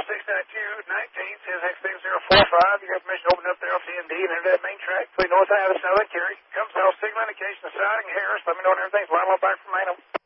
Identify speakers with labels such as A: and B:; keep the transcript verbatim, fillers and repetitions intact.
A: six nine two nineteen says X six zero four five. You got permission to open up the L T M D and enter that main track between North Iowa and Southern Carry. Come south signal indication of siding Harris. Let me know when everything's lined up back from Manham.